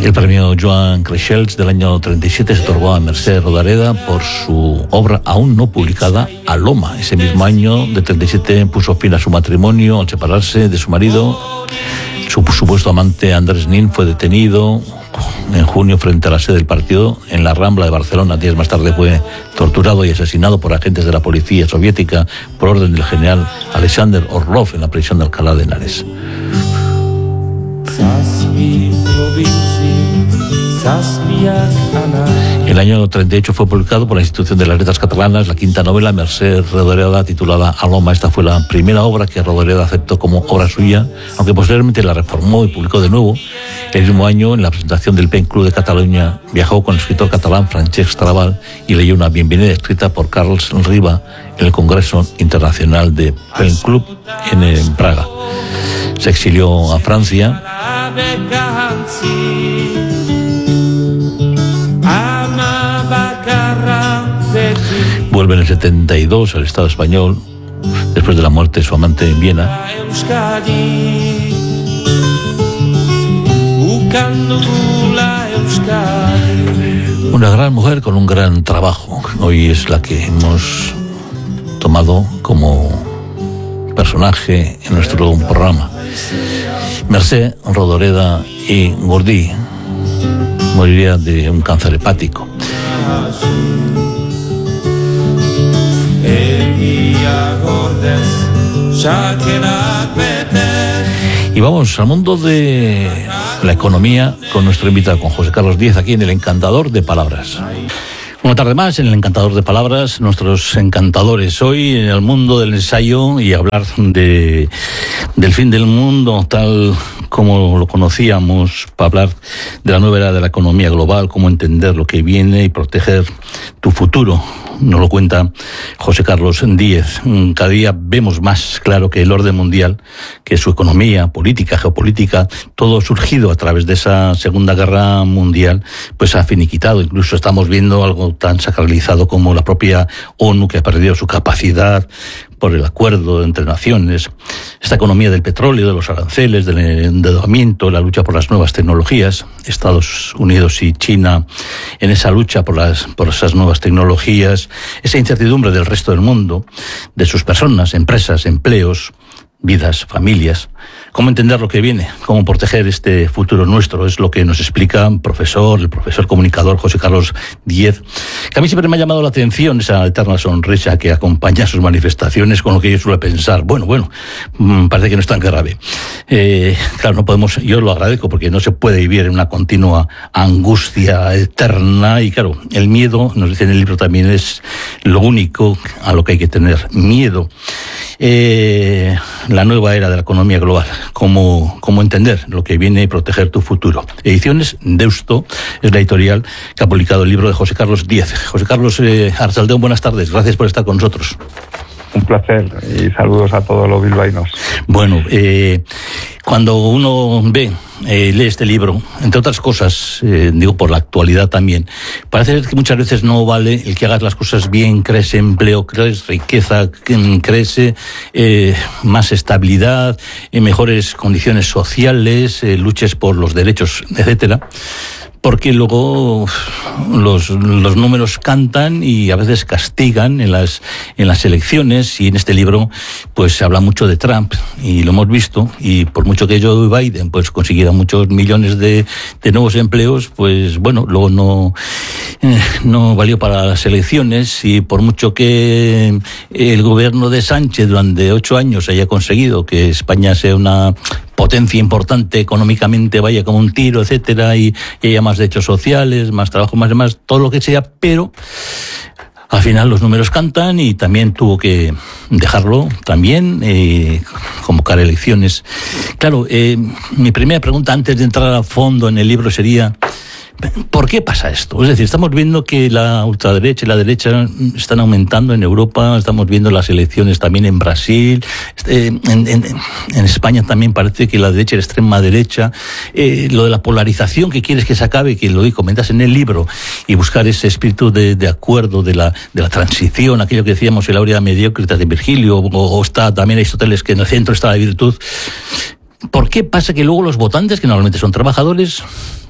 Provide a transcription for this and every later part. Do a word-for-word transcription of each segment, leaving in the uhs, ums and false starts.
El premio Joan Creixells del año treinta y siete se otorgó a Mercè Rodoreda por su obra aún no publicada, Aloma. Ese mismo año de treinta y siete puso fin a su matrimonio al separarse de su marido. Su supuesto amante Andrés Nin fue detenido en junio frente a la sede del partido en la Rambla de Barcelona. Días más tarde fue torturado y asesinado por agentes de la policía soviética por orden del general Alexander Orlov en la prisión de Alcalá de Henares. En el año treinta y ocho fue publicado por la Institución de las Letras Catalanas la quinta novela Mercè Rodoreda titulada Aloma. Esta fue la primera obra que Rodoreda aceptó como obra suya, aunque posteriormente la reformó y publicó de nuevo. El mismo año, en la presentación del Pen Club de Cataluña, viajó con el escritor catalán Francesc Trabal y leyó una bienvenida escrita por Carles Riba en el Congreso Internacional de Pen Club en, en Praga. Se exilió a Francia. Vuelve en el setenta y dos al Estado español, después de la muerte de su amante en Viena. Una gran mujer con un gran trabajo. Hoy es la que hemos tomado como personaje en nuestro programa. Mercè Rodoreda i Gordí moriría de un cáncer hepático. Y vamos al mundo de la economía con nuestro invitado, con José Carlos Díez, aquí en El Encantador de Palabras. Una tarde más en El Encantador de Palabras, nuestros encantadores hoy en el mundo del ensayo y hablar de del fin del mundo tal como lo conocíamos, para hablar de la nueva era de la economía global, cómo entender lo que viene y proteger tu futuro. Nos lo cuenta José Carlos Díez. Cada día vemos más claro que el orden mundial, que su economía, política, geopolítica, todo surgido a través de esa Segunda Guerra Mundial, pues ha finiquitado. Incluso estamos viendo algo tan sacralizado como la propia ONU, que ha perdido su capacidad por el acuerdo entre naciones. Esta economía del petróleo, de los aranceles, del endeudamiento, la lucha por las nuevas tecnologías, Estados Unidos y China en esa lucha por las por esas nuevas tecnologías, esa incertidumbre del resto del mundo, de sus personas, empresas, empleos, vidas, familias. ¿Cómo entender lo que viene? ¿Cómo proteger este futuro nuestro? Es lo que nos explica un profesor, el profesor comunicador José Carlos Díez, que a mí siempre me ha llamado la atención esa eterna sonrisa que acompaña sus manifestaciones, con lo que yo suelo pensar, bueno, bueno, parece que no es tan grave. Eh, claro, no podemos, yo lo agradezco porque no se puede vivir en una continua angustia eterna y claro, el miedo, nos dice en el libro también, es lo único a lo que hay que tener miedo. Eh, la nueva era de la economía global, cómo, cómo entender lo que viene y proteger tu futuro. Ediciones Deusto es la editorial que ha publicado el libro de José Carlos Díez. José Carlos eh, Arsaldeón, buenas tardes, gracias por estar con nosotros. Un placer y saludos a todos los bilbaínos. Bueno, eh, cuando uno ve, eh, lee este libro, entre otras cosas, eh, digo por la actualidad también, parece que muchas veces no vale el que hagas las cosas bien, crees empleo, crees riqueza, crece eh, más estabilidad, eh, mejores condiciones sociales, eh, luches por los derechos, etcétera. Porque luego los, los números cantan y a veces castigan en las, en las elecciones, y en este libro pues se habla mucho de Trump y lo hemos visto, y por mucho que Joe Biden pues consiguiera muchos millones de, de nuevos empleos, pues bueno, luego no, eh, no valió para las elecciones, y por mucho que el gobierno de Sánchez durante ocho años haya conseguido que España sea una potencia importante económicamente, vaya como un tiro, etcétera, y, y haya más derechos sociales, más trabajo, más demás, todo lo que sea, pero al final los números cantan y también tuvo que dejarlo también, eh, convocar elecciones. Claro, eh, mi primera pregunta antes de entrar a fondo en el libro sería, ¿por qué pasa esto? Es decir, estamos viendo que la ultraderecha y la derecha están aumentando en Europa, estamos viendo las elecciones también en Brasil, eh, en, en, en España también parece que la derecha y la extrema derecha, eh, lo de la polarización que quieres que se acabe, que lo comentas en el libro, y buscar ese espíritu de, de acuerdo, de la, de la transición, aquello que decíamos en la Aurea Mediocritas de Virgilio, o, o está también Aristóteles, que en el centro está la virtud. ¿Por qué pasa que luego los votantes, que normalmente son trabajadores,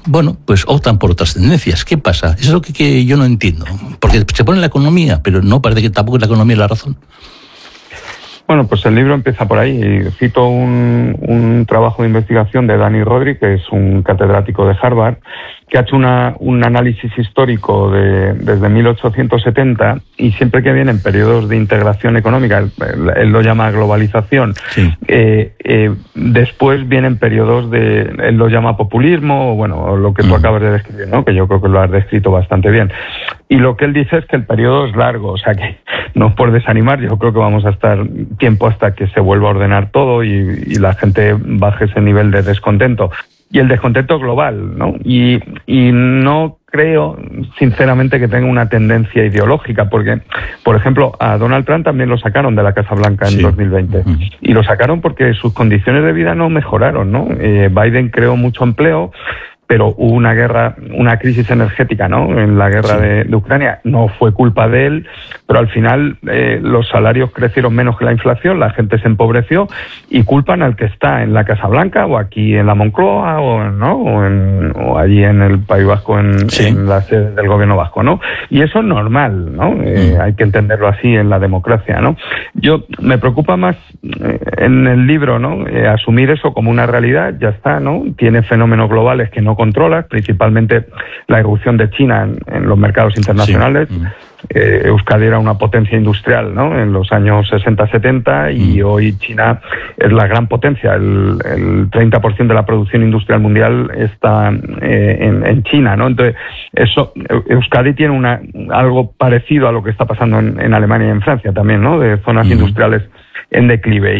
bueno, pues optan por otras tendencias. ¿Qué pasa? Eso es lo que, que yo no entiendo. Porque se pone la economía, pero no parece que tampoco es la economía la razón. Bueno, pues el libro empieza por ahí. Cito un, un trabajo de investigación de Dani Rodri, que es un catedrático de Harvard, que ha hecho una, un análisis histórico de, desde mil ochocientos setenta, y siempre que vienen periodos de integración económica, él, él lo llama globalización, sí. eh, eh, después vienen periodos de, él lo llama populismo, o bueno, lo que tú mm. acabas de describir, ¿no? Que yo creo que lo has descrito bastante bien. Y lo que él dice es que el periodo es largo, o sea que no es por desanimar, yo creo que vamos a estar tiempo hasta que se vuelva a ordenar todo y, y la gente baje ese nivel de descontento. Y el descontento global, ¿no? Y, y no creo, sinceramente, que tenga una tendencia ideológica, porque, por ejemplo, a Donald Trump también lo sacaron de la Casa Blanca en sí. dos mil veinte. Uh-huh. Y lo sacaron porque sus condiciones de vida no mejoraron, ¿no? Eh, Biden creó mucho empleo, pero hubo una guerra, una crisis energética, ¿no? En la guerra sí. de, de Ucrania. No fue culpa de él, pero al final eh, los salarios crecieron menos que la inflación, la gente se empobreció y culpan al que está en la Casa Blanca o aquí en la Moncloa o, ¿no? o, en, o allí en el País Vasco, en, sí. en la sede del gobierno vasco, ¿no? Y eso es normal, ¿no? Eh, mm. Hay que entenderlo así en la democracia, ¿no? Yo me preocupa más eh, en el libro, ¿no? Eh, asumir eso como una realidad, ya está, ¿no? Tiene fenómenos globales que no controlas, principalmente la irrupción de China en, en los mercados internacionales. Sí. Eh, Euskadi era una potencia industrial, ¿no? En los años sesenta setenta y mm. hoy China es la gran potencia. El, el treinta por ciento de la producción industrial mundial está eh, en, en China, ¿no? Entonces, eso, Euskadi tiene una, algo parecido a lo que está pasando en, en Alemania y en Francia también, ¿no? De zonas mm. industriales en declive.